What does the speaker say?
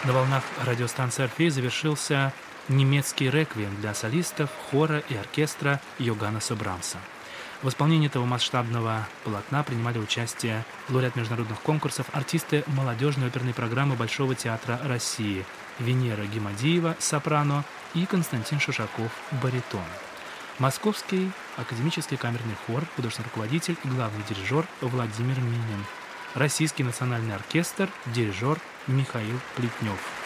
На волнах радиостанции «Орфей» завершился немецкий реквием для солистов, хора и оркестра Йоганнеса Брамса. В исполнении этого масштабного полотна принимали участие лауреат международных конкурсов, артисты молодежной оперной программы Большого театра России Венера Гимадиева, сопрано, и Константин Шишаков, баритон. Московский академический камерный хор, художественный руководитель и главный дирижер Владимир Минин. Российский национальный оркестр, дирижер Михаил Плетнев.